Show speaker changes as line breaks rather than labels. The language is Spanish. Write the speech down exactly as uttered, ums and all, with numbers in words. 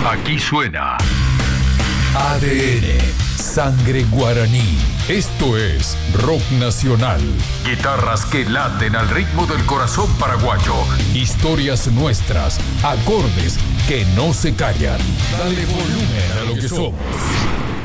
Aquí suena
A D N, Sangre Guaraní. Esto es Rock Nacional. Guitarras que laten al ritmo del corazón paraguayo. Historias nuestras, acordes que no se callan. Dale volumen a lo que somos.